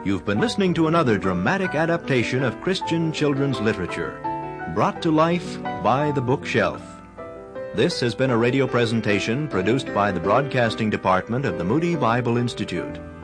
You've been listening to another dramatic adaptation of Christian children's literature, brought to life by The Bookshelf. This has been a radio presentation produced by the Broadcasting Department of the Moody Bible Institute.